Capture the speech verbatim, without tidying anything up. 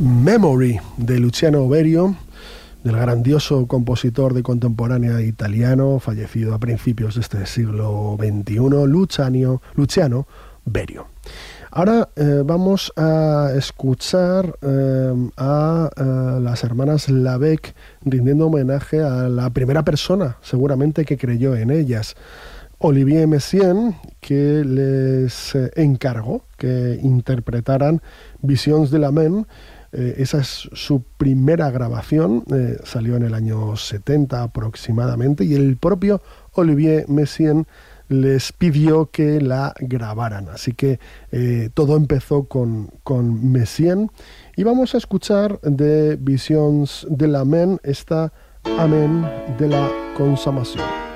Memory de Luciano Berio, del grandioso compositor de contemporánea italiano, fallecido a principios de este siglo veintiuno, Luciano, Luciano Berio. Ahora eh, vamos a escuchar eh, a, a las hermanas Lavec rindiendo homenaje a la primera persona, seguramente, que creyó en ellas, Olivier Messiaen, que les eh, encargó que interpretaran Visions de la Main. Eh, esa es su primera grabación, eh, salió en el año setenta aproximadamente, y el propio Olivier Messiaen les pidió que la grabaran. Así que eh, todo empezó con, con Messiaen, y vamos a escuchar de Visions de la Main esta Amén de la Consumación.